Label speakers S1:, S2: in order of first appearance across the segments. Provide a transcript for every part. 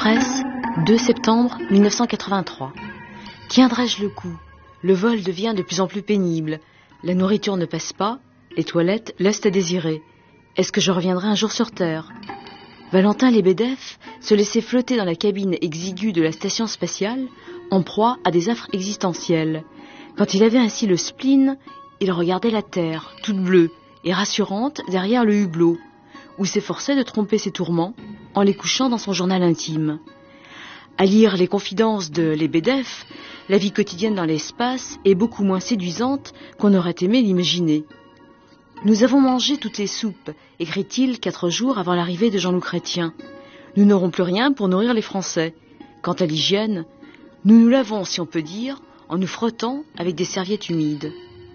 S1: Express, 2 septembre 1983. Tiendrai-je le coup? Le vol devient de plus en plus pénible. La nourriture ne passe pas, les toilettes laissent à désirer. Est-ce que je reviendrai un jour sur Terre? Valentin Lebedev se laissait flotter dans la cabine exiguë de la station spatiale, en proie à des affres existentielles. Quand il avait ainsi le spleen, il regardait la Terre, toute bleue et rassurante derrière le hublot, où s'efforçait de tromper ses tourments en les couchant dans son journal intime. À lire les confidences de Lebedev, la vie quotidienne dans l'espace est beaucoup moins séduisante qu'on aurait aimé l'imaginer. Nous avons mangé toutes les soupes, écrit-il 4 jours avant l'arrivée de Jean-Loup Chrétien. Nous n'aurons plus rien pour nourrir les Français. Quant à l'hygiène, nous nous lavons, si on peut dire, en nous frottant avec des serviettes humides.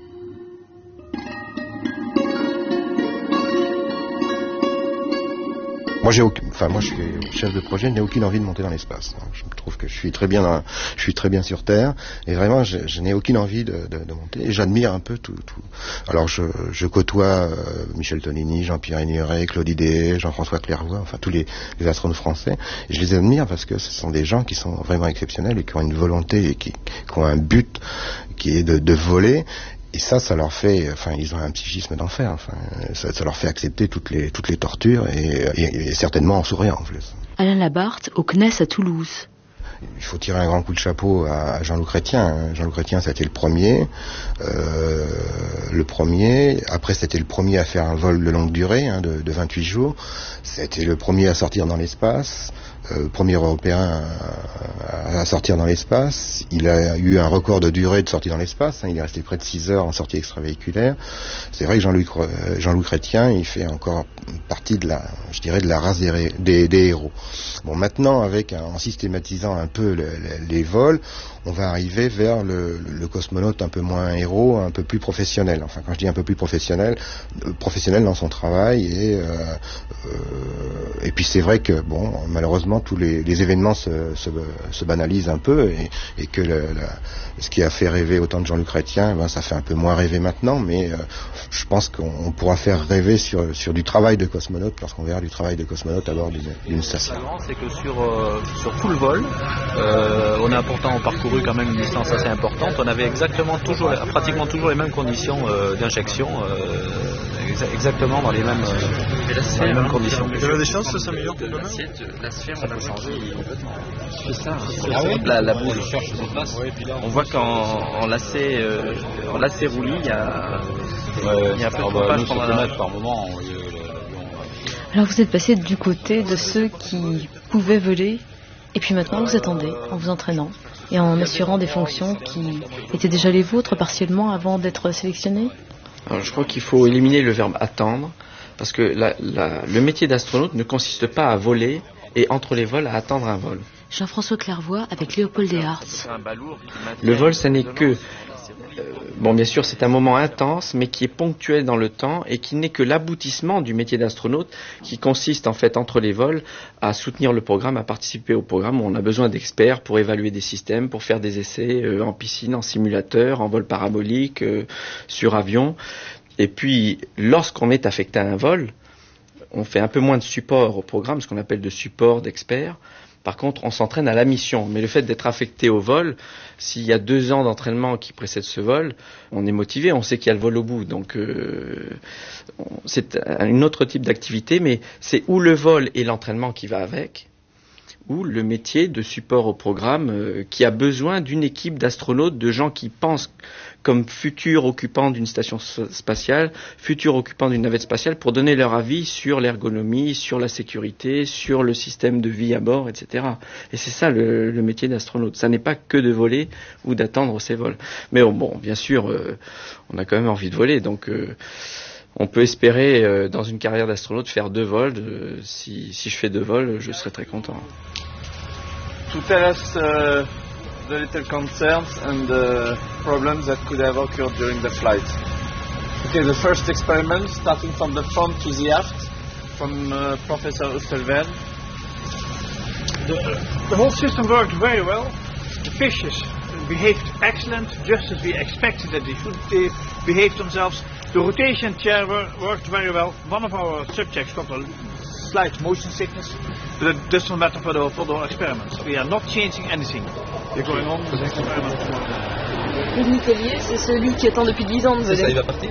S2: Moi, je suis chef de projet, je n'ai aucune envie de monter dans l'espace. Je trouve que je suis très bien sur Terre, et vraiment, je n'ai aucune envie de monter. Et j'admire un peu tout. Alors, je côtoie Michel Tonini, Jean-Pierre Ignoret, Claude Idée, Jean-François Clairvoy, enfin tous les astronautes français. Et je les admire parce que ce sont des gens qui sont vraiment exceptionnels et qui ont une volonté et qui ont un but qui est de voler. Et ça leur fait, ils ont un psychisme d'enfer. Ça leur fait accepter toutes les tortures et certainement en souriant en plus.
S1: Alain Labarthe, au CNES à Toulouse.
S2: Il faut tirer un grand coup de chapeau à Jean-Loup Chrétien. Jean-Loup Chrétien, ça a été le premier. Après, c'était le premier à faire un vol de longue durée, de 28 jours. C'était le premier à sortir dans l'espace. Premier Européen à sortir dans l'espace. Il a eu un record de durée de sortie dans l'espace. Il est resté près de 6 heures en sortie extravéhiculaire. C'est vrai que Jean-Loup Chrétien, il fait encore partie de la race des héros. Bon, maintenant, en systématisant un peu les vols, on va arriver vers le cosmonaute un peu moins héros, un peu plus professionnel. Enfin, quand je dis un peu plus professionnel dans son travail. Et puis c'est vrai que, malheureusement, tous les événements se banalisent un peu et que ce qui a fait rêver autant de Jean-Loup Chrétien, ça fait un peu moins rêver maintenant, mais je pense qu'on pourra faire rêver sur du travail de cosmonaute lorsqu'on verra du travail de cosmonaute à bord d'une station.
S3: C'est que sur tout le vol, on a pourtant parcouru quand même une distance assez importante. On avait pratiquement toujours les mêmes conditions d'injection, exactement dans les mêmes conditions.
S4: Il y avait des chances que ça s'améliore?
S3: La sphère, ça peut changer complètement. C'est ça. La boule cherche ses places. On voit qu'en lacet roulis, il y a un peu de pompage pendant la par moment.
S1: Alors vous êtes passé du côté de ceux qui pouvaient voler, et puis maintenant vous attendez en vous entraînant et en assurant des fonctions qui étaient déjà les vôtres partiellement avant d'être sélectionné.
S5: Alors, je crois qu'il faut éliminer le verbe attendre, parce que le métier d'astronaute ne consiste pas à voler et entre les vols à attendre un vol.
S1: Jean-François Clairvoy avec Léopold Deshartz.
S5: Le vol, ça n'est que... bien sûr, c'est un moment intense, mais qui est ponctuel dans le temps et qui n'est que l'aboutissement du métier d'astronaute, qui consiste en fait entre les vols à soutenir le programme, à participer au programme où on a besoin d'experts pour évaluer des systèmes, pour faire des essais en piscine, en simulateur, en vol parabolique, sur avion. Et puis, lorsqu'on est affecté à un vol, on fait un peu moins de support au programme, ce qu'on appelle de support d'experts. Par contre, on s'entraîne à la mission. Mais le fait d'être affecté au vol, s'il y a 2 ans d'entraînement qui précèdent ce vol, on est motivé, on sait qu'il y a le vol au bout. Donc, c'est un autre type d'activité, mais c'est ou le vol et l'entraînement qui va avec, ou le métier de support au programme qui a besoin d'une équipe d'astronautes, de gens qui pensent comme futurs occupants d'une station spatiale, futurs occupants d'une navette spatiale, pour donner leur avis sur l'ergonomie, sur la sécurité, sur le système de vie à bord, etc. Et c'est ça le métier d'astronaute. Ça n'est pas que de voler ou d'attendre ces vols. Mais bien sûr, on a quand même envie de voler, donc... on peut espérer, dans une carrière d'astronaute, faire 2 vols. Si je fais 2 vols, je serai très content.
S4: To tell us the little concerns and the problems that could have occurred during the flight. Okay, the first experiment, starting from the front to the aft, from Professor Ustelveld.
S6: The whole system worked very well. The fishes behaved excellent, just as we expected that they should behave themselves. The rotation chair worked very well. One of our subjects got a flight motion sickness, but it doesn't matter for the experiments. We are not changing anything. We're going on with the experiment.
S1: Claude Nicollier, c'est celui qui attend depuis 10 ans de venir.
S3: Ça, il va partir.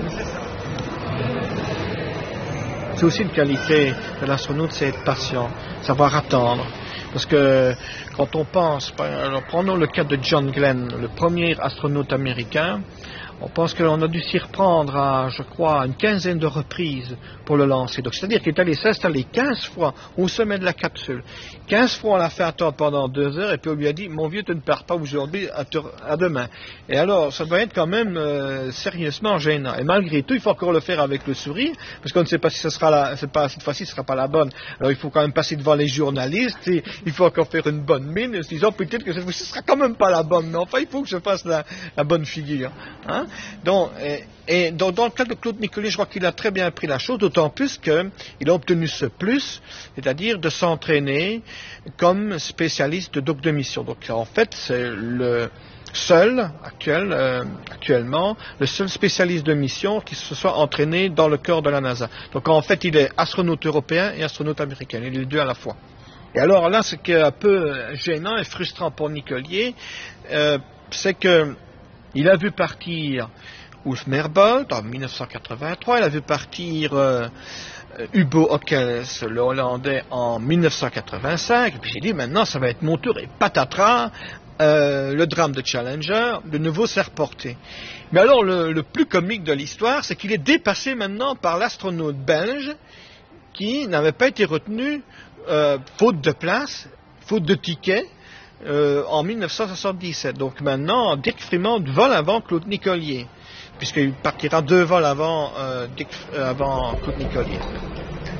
S6: C'est aussi une qualité de l'astronaute, c'est être patient, savoir attendre. Parce que quand on pense, alors prenons le cas de John Glenn, le premier astronaute américain, on pense qu'on a dû s'y reprendre à, je crois, une quinzaine de reprises pour le lancer. Donc c'est-à-dire qu'il est allé s'installer 15 fois au sommet de la capsule. 15 fois on l'a fait attendre pendant 2 heures et puis on lui a dit « Mon vieux, tu ne pars pas aujourd'hui, à demain ». Et alors ça doit être quand même sérieusement gênant. Et malgré tout, il faut encore le faire avec le sourire, parce qu'on ne sait pas si ce sera cette fois-ci ce ne sera pas la bonne. Alors il faut quand même passer devant les journalistes et il faut encore faire une bonne mine, en se disant peut-être que cette fois-ci ce ne sera quand même pas la bonne, mais enfin il faut que je fasse la bonne figure. Hein? Donc, dans le cas de Claude Nicollier, je crois qu'il a très bien pris la chose, d'autant plus qu'il a obtenu ce plus, c'est-à-dire de s'entraîner comme spécialiste de mission. Donc en fait, c'est le seul, actuellement, le seul spécialiste de mission qui se soit entraîné dans le corps de la NASA. Donc en fait, il est astronaute européen et astronaute américain, il est les deux à la fois. Et alors là, ce qui est un peu gênant et frustrant pour Nicollier, c'est que il a vu partir Ulf Merbold en 1983, il a vu partir Hugo Ockels, le Hollandais, en 1985, et puis j'ai dit maintenant ça va être mon tour, et patatras, le drame de Challenger, de nouveau s'est reporté. Mais alors le plus comique de l'histoire, c'est qu'il est dépassé maintenant par l'astronaute belge qui n'avait pas été retenu faute de place, faute de tickets, en 1977. Donc maintenant, Dirk Freeman vole avant Claude Nicollier, puisqu'il partira 2 vols avant Claude Nicollier.